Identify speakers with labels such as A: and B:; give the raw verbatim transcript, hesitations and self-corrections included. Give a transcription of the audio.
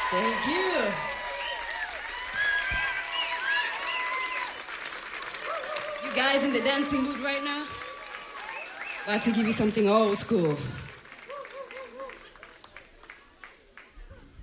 A: Thank you. You guys in the dancing mood right now? About to give you something old school.